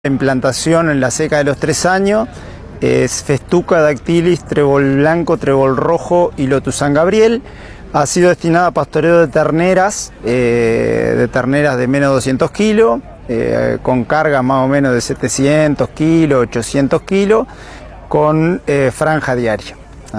La implantación en la seca de los 3 años es Festuca dactylis, trébol blanco, trébol rojo y Lotus San Gabriel. Ha sido destinada a pastoreo de terneras de menos de 200 kilos, con carga más o menos de 700 kilos, 800 kilos, con franja diaria.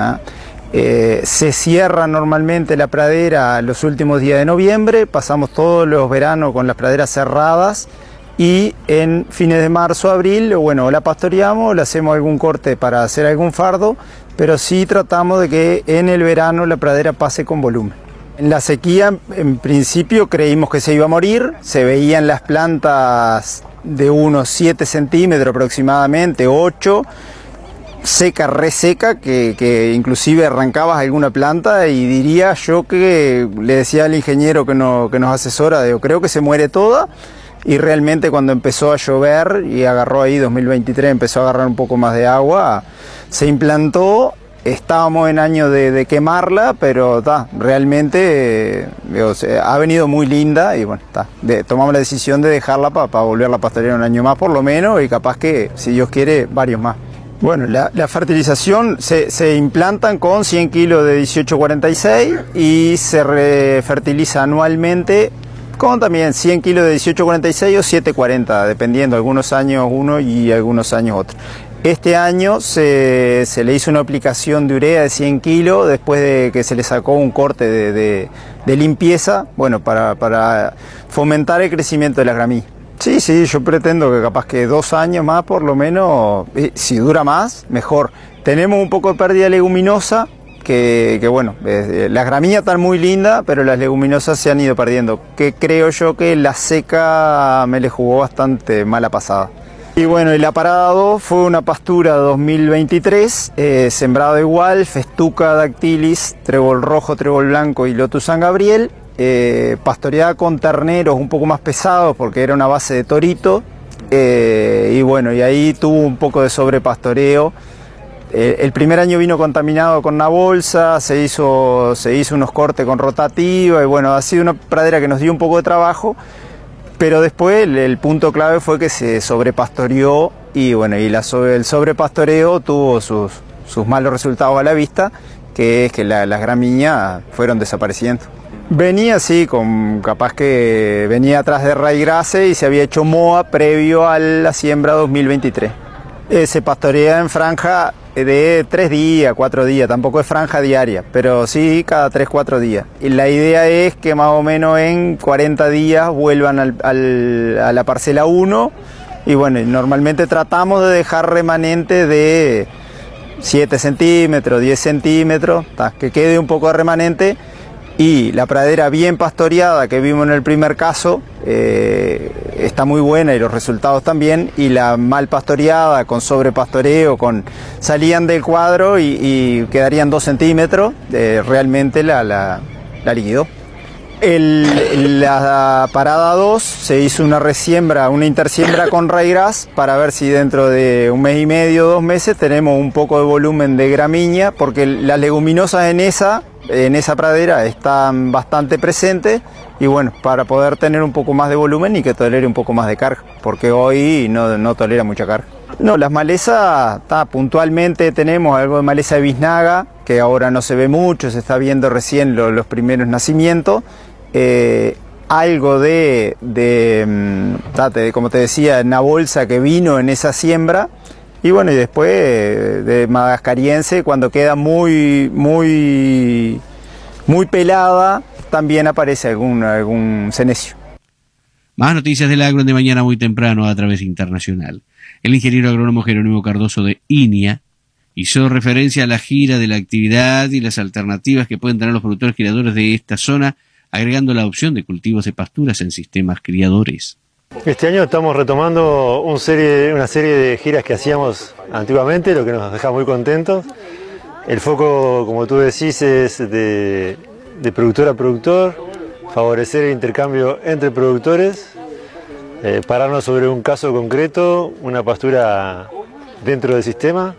Se cierra normalmente la pradera los últimos días de noviembre, pasamos todos los veranos con las praderas cerradas y en fines de marzo, abril, bueno, la pastoreamos, le hacemos algún corte para hacer algún fardo, pero sí tratamos de que en el verano la pradera pase con volumen. En la sequía, en principio, creímos que se iba a morir, se veían las plantas de unos 7 centímetros aproximadamente, 8, seca, reseca, que inclusive arrancabas alguna planta y diría yo que le decía al ingeniero que nos asesora, digo, creo que se muere toda. Y realmente cuando empezó a llover y agarró ahí 2023, empezó a agarrar un poco más de agua, se implantó, estábamos en año de quemarla, pero realmente ha venido muy linda y bueno, tomamos la decisión de dejarla para volverla a pastorear un año más por lo menos y capaz que, si Dios quiere, varios más. Bueno, la fertilización se implantan con 100 kilos de 1846 y se refertiliza anualmente con también 100 kilos de 1846 o 740, dependiendo, algunos años uno y algunos años otro. Este año se le hizo una aplicación de urea de 100 kilos después de que se le sacó un corte de limpieza, bueno, para fomentar el crecimiento de las gramíneas. Sí, yo pretendo que capaz que 2 años más por lo menos, si dura más, mejor. Tenemos un poco de pérdida leguminosa, que bueno, las gramíneas están muy lindas, pero las leguminosas se han ido perdiendo, que creo yo que la seca me le jugó bastante mala pasada. Y bueno, y la parada 2 fue una pastura 2023, sembrado igual, Festuca dactylis, trébol rojo, trébol blanco y Lotus San Gabriel, pastoreada con terneros un poco más pesados porque era una base de torito, y bueno, y ahí tuvo un poco de sobrepastoreo. El primer año vino contaminado con una bolsa, se hizo unos cortes con rotativa y bueno, ha sido una pradera que nos dio un poco de trabajo, pero después el punto clave fue que se sobrepastoreó y bueno, y el sobrepastoreo tuvo sus malos resultados a la vista, que es que las gramíneas fueron desapareciendo. Venía así, capaz que venía atrás de raigrase y se había hecho moa previo a la siembra 2023. Se pastorea en franja de 3 días, 4 días, tampoco es franja diaria, pero sí cada 3, 4 días. Y la idea es que más o menos en 40 días vuelvan a la parcela 1 y bueno, normalmente tratamos de dejar remanente de 7 centímetros, 10 centímetros, que quede un poco de remanente. Y la pradera bien pastoreada que vimos en el primer caso está muy buena y los resultados también, y la mal pastoreada con sobrepastoreo salían del cuadro y quedarían 2 centímetros, realmente la liquidó. La parada 2 se hizo una intersiembra con raigras para ver si dentro de 1 mes y medio, 2 meses tenemos un poco de volumen de gramínea, porque las leguminosas en esa pradera están bastante presentes y bueno, para poder tener un poco más de volumen y que tolere un poco más de carga, porque hoy no tolera mucha carga. No, las malezas, puntualmente tenemos algo de maleza de biznaga, que ahora no se ve mucho, se está viendo recién los primeros nacimientos. Algo como te decía, una bolsa que vino en esa siembra. Y bueno, y después de madagascariense, cuando queda muy pelada, también aparece algún senecio. Más noticias del agro de mañana muy temprano a través internacional. El ingeniero agrónomo Jerónimo Cardoso de INIA hizo referencia a la gira de la actividad y las alternativas que pueden tener los productores criadores de esta zona, agregando la opción de cultivos de pasturas en sistemas criadores. Este año estamos retomando una serie de giras que hacíamos antiguamente, lo que nos deja muy contentos. El foco, como tú decís, es de productor a productor, favorecer el intercambio entre productores, pararnos sobre un caso concreto, una pastura dentro del sistema,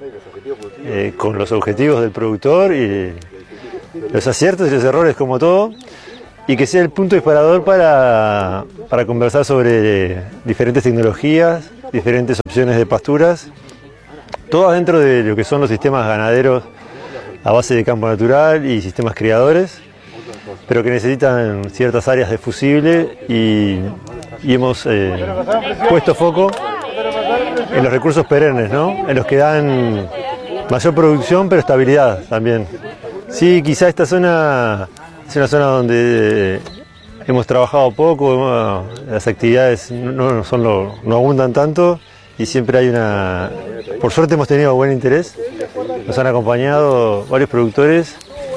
con los objetivos del productor y los aciertos y los errores como todo. y que sea el punto disparador para conversar sobre diferentes tecnologías, diferentes opciones de pasturas, todas dentro de lo que son los sistemas ganaderos a base de campo natural y sistemas criadores, pero que necesitan ciertas áreas de fusible y hemos puesto foco en los recursos perennes, ¿no? En los que dan mayor producción pero estabilidad también. Sí, quizá esta zona es una zona donde hemos trabajado poco, las actividades no abundan tanto y siempre hay una... Por suerte hemos tenido buen interés, nos han acompañado varios productores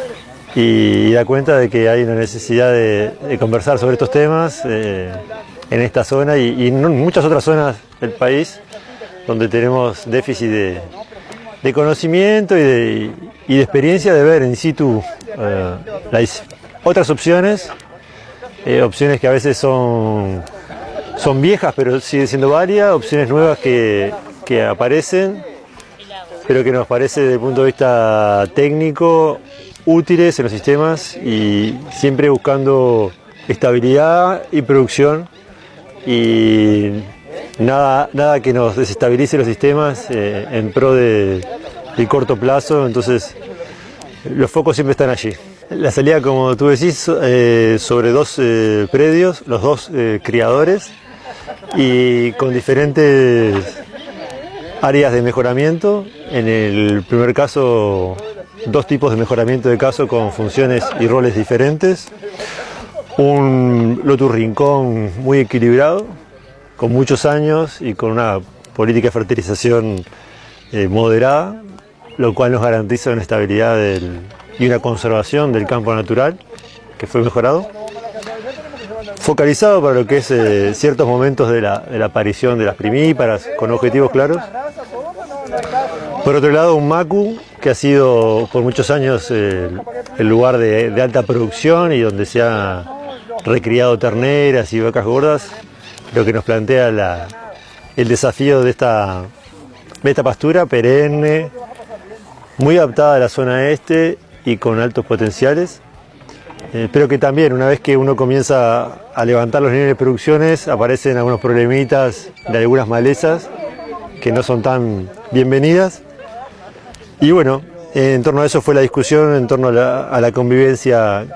y da cuenta de que hay una necesidad de conversar sobre estos temas en esta zona y en muchas otras zonas del país donde tenemos déficit de conocimiento y de experiencia de ver in situ las otras opciones, opciones que a veces son viejas pero siguen siendo varias, opciones nuevas que aparecen, pero que nos parece desde el punto de vista técnico útiles en los sistemas y siempre buscando estabilidad y producción y nada que nos desestabilice los sistemas en pro del corto plazo, entonces los focos siempre están allí. La salida, como tú decís, sobre dos predios, los dos criadores y con diferentes áreas de mejoramiento. En el primer caso, dos tipos de mejoramiento de caso con funciones y roles diferentes. Un Lotus Rincón muy equilibrado, con muchos años y con una política de fertilización moderada, lo cual nos garantiza una estabilidad y una conservación del campo natural que fue mejorado. Focalizado para lo que es ciertos momentos de la aparición de las primíparas con objetivos claros. Por otro lado, un Macu que ha sido por muchos años el lugar de alta producción y donde se ha recriado terneras y vacas gordas, lo que nos plantea el desafío de esta pastura perenne, muy adaptada a la zona este y con altos potenciales, pero que también una vez que uno comienza a levantar los niveles de producciones aparecen algunos problemitas de algunas malezas que no son tan bienvenidas y bueno, en torno a eso fue la discusión, en torno a la convivencia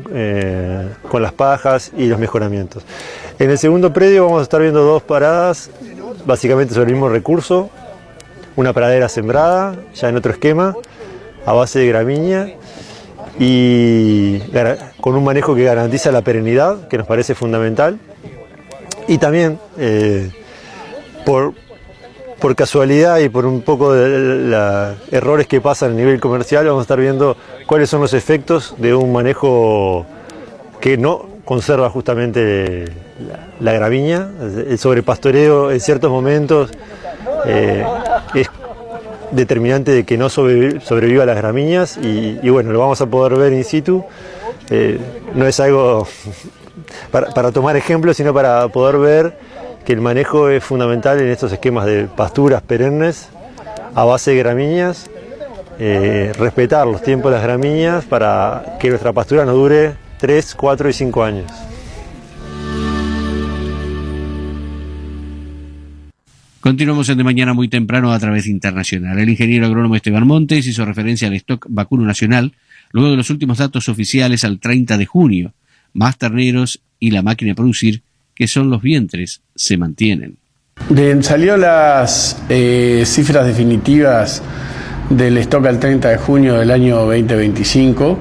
con las pajas y los mejoramientos. En el segundo predio vamos a estar viendo dos paradas básicamente sobre el mismo recurso, una pradera sembrada ya en otro esquema a base de gramínea y con un manejo que garantiza la perennidad, que nos parece fundamental, y también por casualidad y por un poco de errores que pasan a nivel comercial vamos a estar viendo cuáles son los efectos de un manejo que no conserva justamente la gramínea. El sobrepastoreo en ciertos momentos es determinante de que no sobreviva las gramíneas y bueno, lo vamos a poder ver in situ. No es algo para tomar ejemplos, sino para poder ver que el manejo es fundamental en estos esquemas de pasturas perennes a base de gramíneas, respetar los tiempos de las gramíneas para que nuestra pastura nos dure 3, 4 y 5 años. Continuamos en De Mañana muy temprano a través internacional. El ingeniero agrónomo Esteban Montes hizo referencia al stock vacuno nacional luego de los últimos datos oficiales al 30 de junio. Más terneros y la máquina de producir, que son los vientres, se mantienen. Bien, salió las cifras definitivas del stock al 30 de junio del año 2025,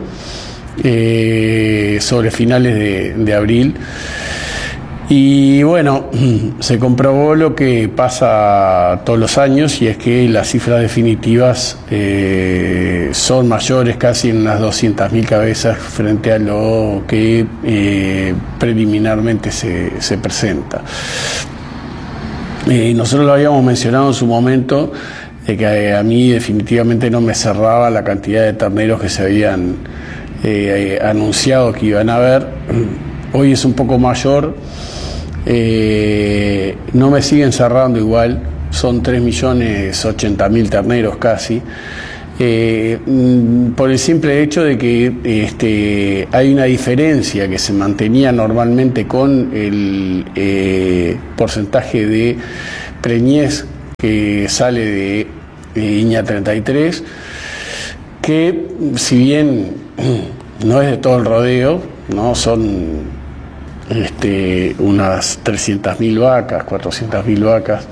sobre finales de abril. Y bueno, se comprobó lo que pasa todos los años, y es que las cifras definitivas son mayores, casi en unas 200.000 cabezas frente a lo que preliminarmente se presenta. Nosotros lo habíamos mencionado en su momento, de que a mí definitivamente no me cerraba la cantidad de terneros que se habían anunciado que iban a haber. Hoy es un poco mayor. No me siguen cerrando igual, son 3.080.000 terneros casi, por el simple hecho de que hay una diferencia que se mantenía normalmente con el porcentaje de preñez que sale de Iña 33, que si bien no es de todo el rodeo, ¿no? Son unas 300.000 vacas, 400.000 vacas,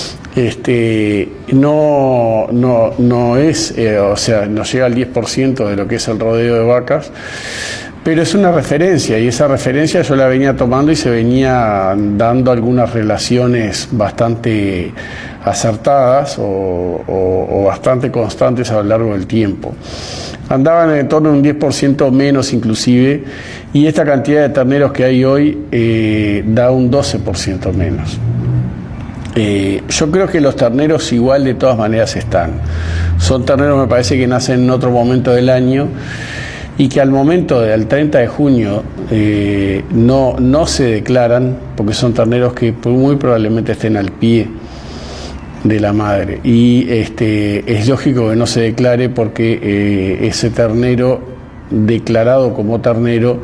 no es, o sea, no llega al 10% de lo que es el rodeo de vacas, pero es una referencia, y esa referencia yo la venía tomando y se venía dando algunas relaciones bastante acertadas o bastante constantes a lo largo del tiempo. Andaban en torno a un 10% menos inclusive, y esta cantidad de terneros que hay hoy da un 12% menos. Yo creo que los terneros igual de todas maneras están. Son terneros, me parece, que nacen en otro momento del año y que al momento del 30 de junio no se declaran, porque son terneros que muy probablemente estén al pie de la madre, y es lógico que no se declare porque ese ternero declarado como ternero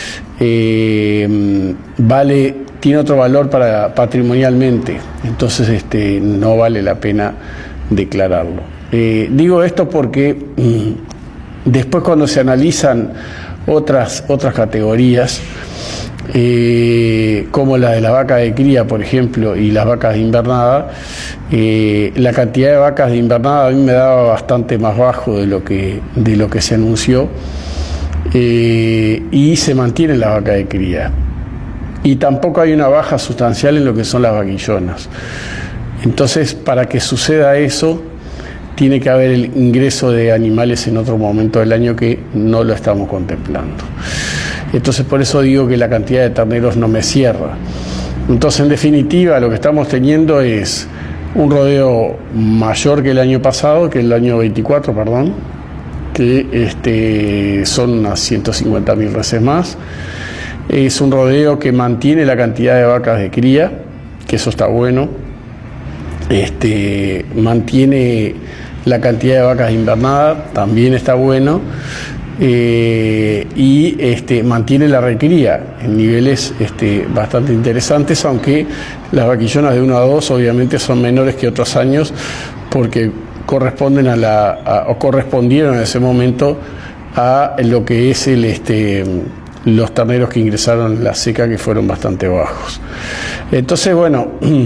tiene otro valor patrimonialmente, entonces no vale la pena declararlo. Digo esto porque después, cuando se analizan otras categorías, como la de la vaca de cría, por ejemplo, y las vacas de invernada, la cantidad de vacas de invernada a mí me daba bastante más bajo de lo que se anunció, y se mantiene la vaca de cría, y tampoco hay una baja sustancial en lo que son las vaquillonas. Entonces, para que suceda eso, tiene que haber el ingreso de animales en otro momento del año que no lo estamos contemplando. Entonces, por eso digo que la cantidad de terneros no me cierra. Entonces, en definitiva, lo que estamos teniendo es un rodeo mayor que el año pasado, que el año 24, perdón, que son unas 150.000 reses más. Es un rodeo que mantiene la cantidad de vacas de cría, que eso está bueno. Mantiene la cantidad de vacas de invernada, también está bueno. Y mantiene la recría en niveles bastante interesantes, aunque las vaquillonas de 1 a 2 obviamente son menores que otros años, porque corresponden o correspondieron en ese momento a lo que es los terneros que ingresaron en la seca, que fueron bastante bajos. Entonces, bueno,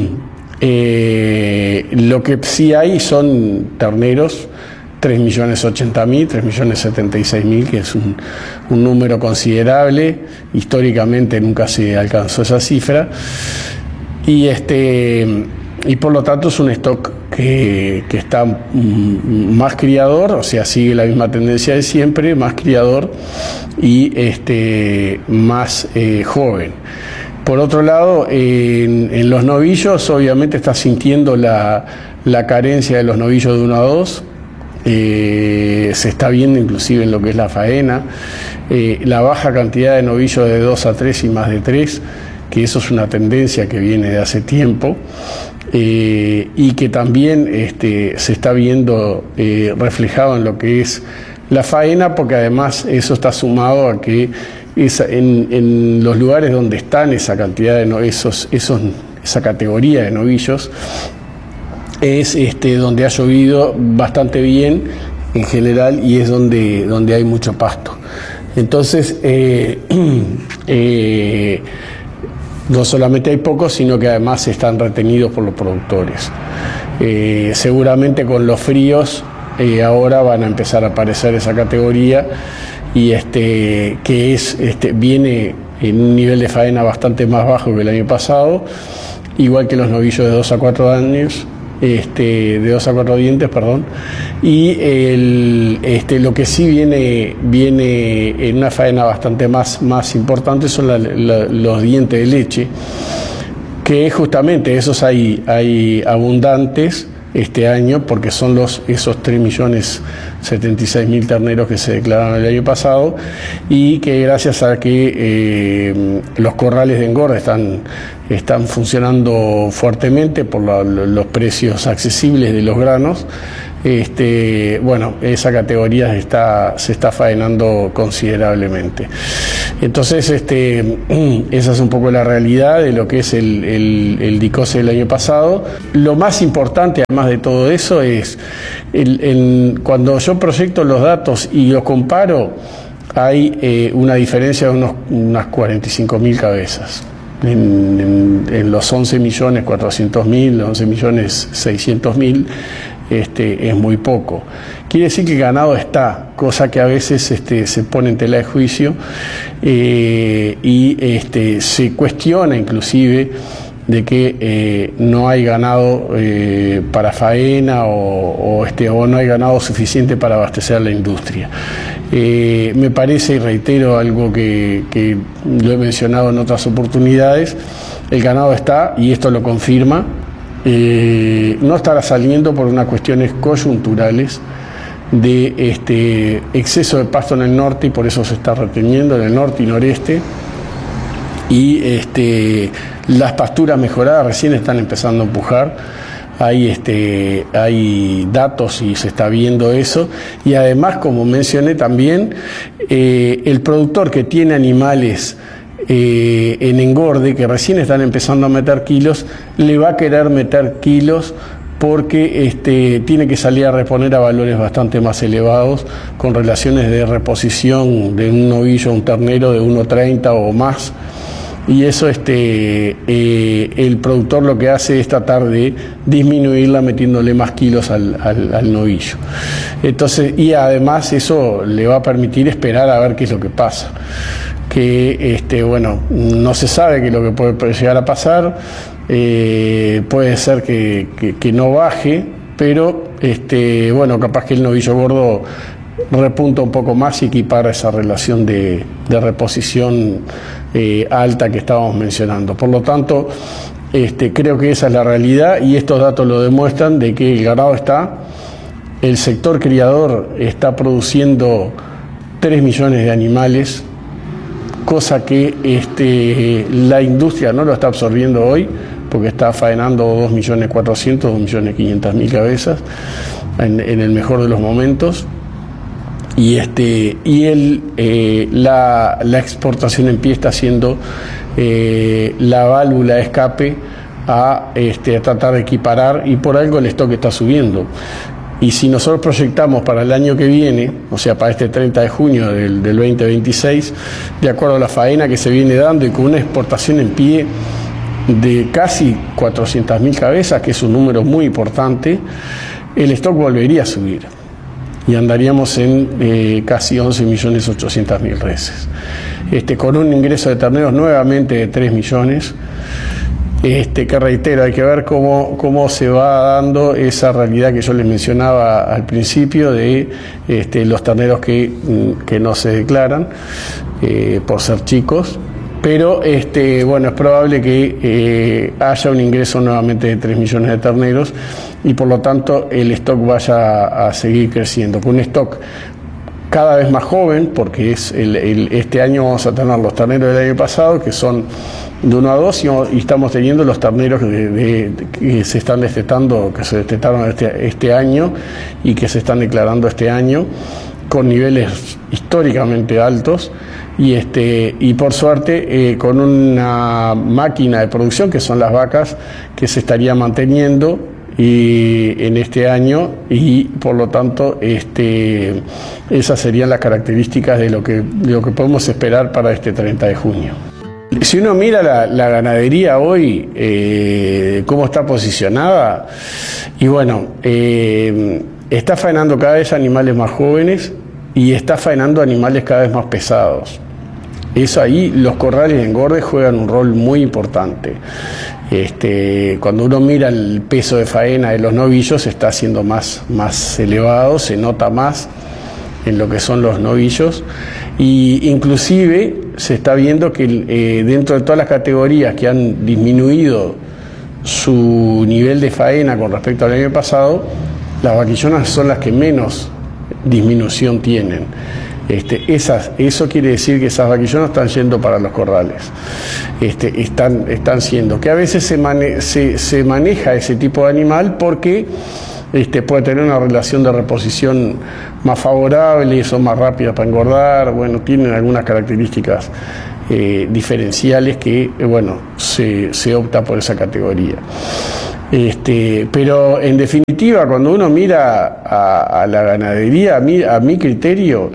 lo que sí hay son terneros, 3.080.000, 3.076.000, que es un número considerable. Históricamente nunca se alcanzó esa cifra, y por lo tanto es un stock que está más criador, o sea, sigue la misma tendencia de siempre, más criador y más joven. Por otro lado, en los novillos obviamente está sintiendo la carencia de los novillos de 1 a 2. Se está viendo inclusive en lo que es la faena, la baja cantidad de novillos de 2 a 3 y más de 3, que eso es una tendencia que viene de hace tiempo, y que también se está viendo reflejado en lo que es la faena, porque además eso está sumado a que en los lugares donde están esa cantidad de esa categoría de novillos, es donde ha llovido bastante bien en general, y es donde hay mucho pasto. Entonces, no solamente hay pocos, sino que además están retenidos por los productores. Seguramente con los fríos ahora van a empezar a aparecer esa categoría, y que viene en un nivel de faena bastante más bajo que el año pasado, igual que los novillos de 2 a 4 años. De 2 a 4 dientes, perdón, y lo que sí viene en una faena bastante más importante son los dientes de leche, que justamente esos hay abundantes este año, porque son esos 3.076.000 terneros que se declararon el año pasado, y que gracias a que los corrales de engorde están funcionando fuertemente por los precios accesibles de los granos, bueno, esa categoría se está faenando considerablemente. Entonces, esa es un poco la realidad de lo que es el DICOSE del año pasado. Lo más importante, además de todo eso, es cuando yo proyecto los datos y los comparo, hay una diferencia de unas 45.000 cabezas. En los 11.400.000, 11.600.000, es muy poco. Quiere decir que el ganado está, cosa que a veces se pone en tela de juicio y se cuestiona inclusive de que no hay ganado para faena o no hay ganado suficiente para abastecer a la industria. Me parece, y reitero algo que lo he mencionado en otras oportunidades, el ganado está, y esto lo confirma, no estará saliendo por unas cuestiones coyunturales de exceso de pasto en el norte, y por eso se está reteniendo en el norte y noreste, y las pasturas mejoradas recién están empezando a empujar. Hay datos y se está viendo eso, y además, como mencioné también, el productor que tiene animales en engorde, que recién están empezando a meter kilos, le va a querer meter kilos porque tiene que salir a reponer a valores bastante más elevados, con relaciones de reposición de un novillo a un ternero de 1.30 o más. Y eso el productor lo que hace es tratar de disminuirla metiéndole más kilos al novillo. Entonces, y además eso le va a permitir esperar a ver qué es lo que pasa. Que bueno, no se sabe qué es lo que puede llegar a pasar, puede ser que no baje, pero bueno, capaz que el novillo gordo repunta un poco más y equipara esa relación de reposición alta que estábamos mencionando. Por lo tanto, creo que esa es la realidad, y estos datos lo demuestran, de que el ganado está, el sector criador está produciendo 3 millones de animales, cosa que la industria no lo está absorbiendo hoy, porque está faenando 2.400.000, 2.500.000 cabezas en el mejor de los momentos. Y la exportación en pie está siendo la válvula de escape a tratar de equiparar, y por algo el stock está subiendo. Y si nosotros proyectamos para el año que viene, o sea, para este 30 de junio del 2026, de acuerdo a la faena que se viene dando y con una exportación en pie de casi 400.000 cabezas, que es un número muy importante, el stock volvería a subir y andaríamos en casi 11.800.000 reses, con un ingreso de terneros nuevamente de 3 millones, que reitero, hay que ver cómo se va dando esa realidad que yo les mencionaba al principio de los terneros que no se declaran por ser chicos. Pero bueno, es probable que haya un ingreso nuevamente de 3 millones de terneros, y por lo tanto el stock vaya a seguir creciendo, con un stock cada vez más joven, porque este año vamos a tener los terneros del año pasado, que son de 1 a 2, y estamos teniendo los terneros que se están destetando, que se destetaron este año y que se están declarando este año, con niveles históricamente altos. Y por suerte con una máquina de producción que son las vacas, que se estaría manteniendo en este año, y por lo tanto esas serían las características de lo que podemos esperar para este 30 de junio. Si uno mira la ganadería hoy, cómo está posicionada, y bueno, está faenando cada vez animales más jóvenes y está faenando animales cada vez más pesados. Eso ahí, los corrales de engorde juegan un rol muy importante. Cuando uno mira el peso de faena de los novillos, está siendo más elevado, se nota más en lo que son los novillos, y inclusive se está viendo que dentro de todas las categorías que han disminuido su nivel de faena con respecto al año pasado, las vaquillonas son las que menos disminución tienen. Eso quiere decir que esas vaquillonas están yendo para los corrales, están siendo, que a veces se maneja ese tipo de animal porque puede tener una relación de reposición más favorable, son más rápidas para engordar, bueno, tienen algunas características diferenciales que, bueno, se opta por esa categoría. Pero en definitiva, cuando uno mira a la ganadería, a mi criterio,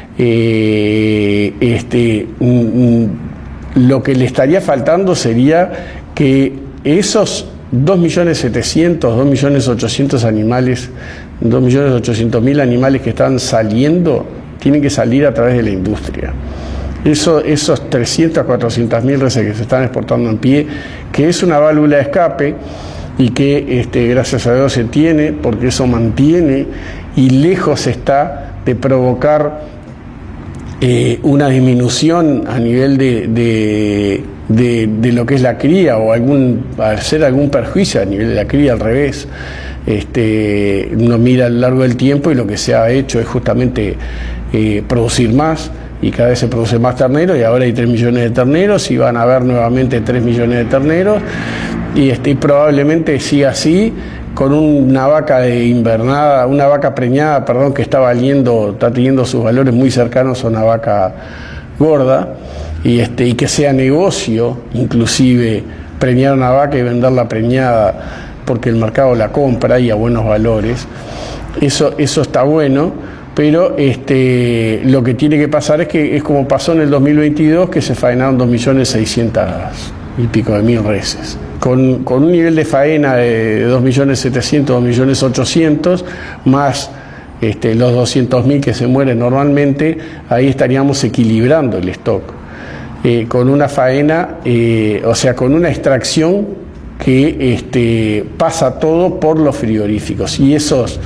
lo que le estaría faltando sería que esos 2.700.000, 2.800.000 animales, 2.800.000 animales que están saliendo, tienen que salir a través de la industria. Esos 300.000, 400.000 reses que se están exportando en pie, que es una válvula de escape y que gracias a Dios se tiene, porque eso mantiene y lejos está de provocar una disminución a nivel de lo que es la cría o hacer algún perjuicio a nivel de la cría, al revés. Uno mira a lo largo del tiempo y lo que se ha hecho es justamente producir más, y cada vez se produce más terneros, y ahora hay 3 millones de terneros y van a haber nuevamente 3 millones de terneros, y probablemente siga así, con una vaca preñada, que está teniendo sus valores muy cercanos a una vaca gorda, y que sea negocio, inclusive, preñar una vaca y venderla preñada, porque el mercado la compra y a buenos valores. Eso está bueno. Pero lo que tiene que pasar es que es como pasó en el 2022, que se faenaron 2.600.000 reses. Con un nivel de faena de 2.700.000, 2.800.000, más los 200.000 que se mueren normalmente, ahí estaríamos equilibrando el stock. Con una faena, con una extracción que pasa todo por los frigoríficos. Y esos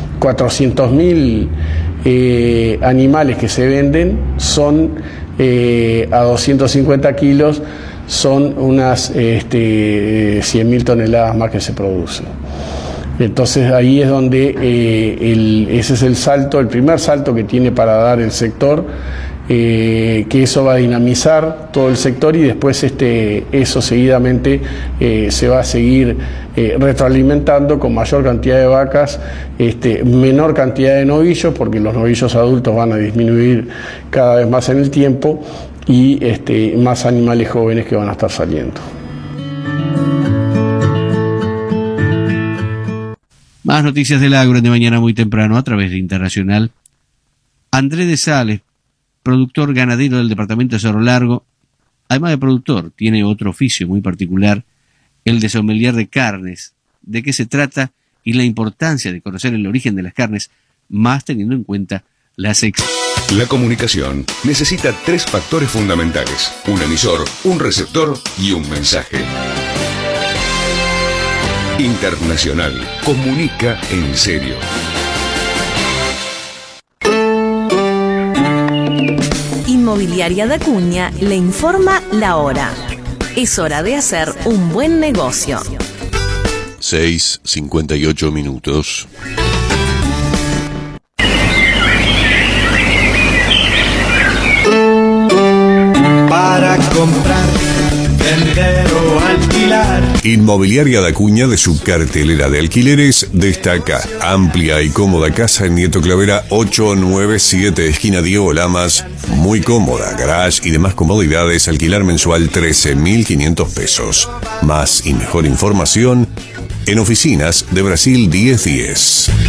400.000 animales que se venden son a 250 kilos, son unas 100.000 toneladas más que se producen. Entonces ahí es donde ese es el salto, el primer salto que tiene para dar el sector, que eso va a dinamizar todo el sector, y después eso seguidamente se va a seguir retroalimentando con mayor cantidad de vacas, menor cantidad de novillos, porque los novillos adultos van a disminuir cada vez más en el tiempo, y más animales jóvenes que van a estar saliendo. Más noticias del agro de mañana muy temprano a través de Internacional. Andrés de Sales, productor ganadero del departamento de Cerro Largo, además de productor, tiene otro oficio muy particular, el de sommelier de carnes. ¿De qué se trata y la importancia de conocer el origen de las carnes, más teniendo en cuenta las La comunicación necesita 3 factores fundamentales: un emisor, un receptor y un mensaje. Internacional comunica en serio. Inmobiliaria da Cunha le informa la hora. Es hora de hacer un buen negocio. 6:58 minutos. Para comprar, vender o alquilar. Inmobiliaria da Cunha, de su cartelera de alquileres, destaca amplia y cómoda casa en Nieto Clavera 897, esquina Diego Lamas. Muy cómoda, garage y demás comodidades. Alquilar mensual 13.500 pesos. Más y mejor información en Oficinas de Brasil 1010.